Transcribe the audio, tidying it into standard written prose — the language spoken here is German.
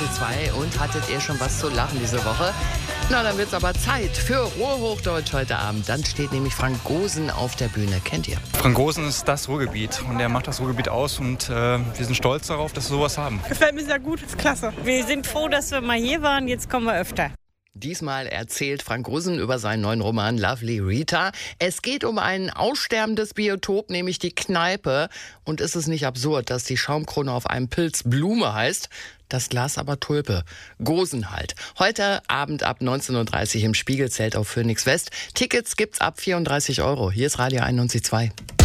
2 und hattet ihr schon was zu lachen diese Woche? Na, dann wird's aber Zeit für Ruhrhochdeutsch heute Abend. Dann steht nämlich Frank Gosen auf der Bühne. Kennt ihr? Frank Gosen ist das Ruhrgebiet und er macht das Ruhrgebiet aus und wir sind stolz darauf, dass wir sowas haben. Gefällt mir sehr gut, ist klasse. Wir sind froh, dass wir mal hier waren, jetzt kommen wir öfter. Diesmal erzählt Frank Gosen über seinen neuen Roman Lovely Rita. Es geht um ein aussterbendes Biotop, nämlich die Kneipe. Und ist es nicht absurd, dass die Schaumkrone auf einem Pilz Blume heißt? Das Glas aber Tulpe. Gosen halt. Heute Abend ab 19:30 Uhr im Spiegelzelt auf Phoenix West. Tickets gibt's ab 34 €. Hier ist Radio 91.2.